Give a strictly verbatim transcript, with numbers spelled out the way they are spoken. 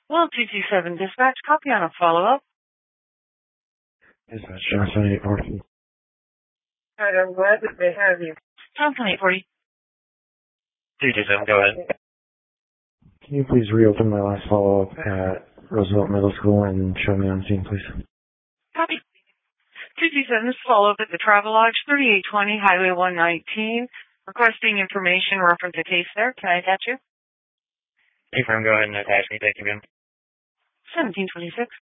Well, two two seven dispatch, copy on a follow-up. Dispatch, Johnson eight forty. Alright, I'm glad that they have you. Johnson eight forty. two two seven, go ahead. Can you please reopen my last follow-up at Roosevelt Middle School and show me on scene, please? Copy. two two seven, follow-up at the Travelodge, thirty-eight twenty, Highway one nineteen. Requesting information, reference a case there. Can I attach you? Affirm, go ahead and attach me. Thank you, ma'am. seventeen twenty-six.